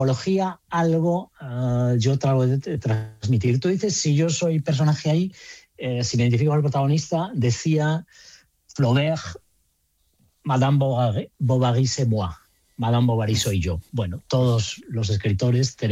psicología algo yo trato de transmitir. Tú dices, si yo soy personaje ahí, si me identifico con el protagonista, decía Flaubert, Madame Bovary c'est moi. Madame Bovary soy yo. Bueno, todos los escritores tenemos